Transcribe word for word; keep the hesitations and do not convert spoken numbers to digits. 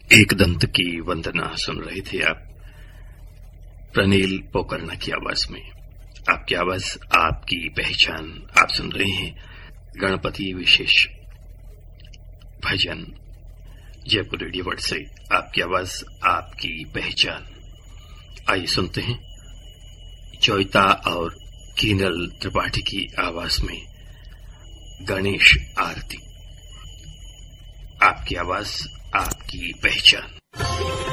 एक दंत की वंदना सुन रहे थे आप प्रनील पोकरना की आवाज में। आपकी आवाज, आपकी पहचान। आप सुन रहे हैं गणपति विशेष भजन जयपुर रेडियो वर्ल्ड से। आपकी आवाज, आपकी पहचान। आइए सुनते हैं चौता और कीनल त्रिपाठी की आवाज में गणेश आरती। आपकी आवाज, आपकी पहचान।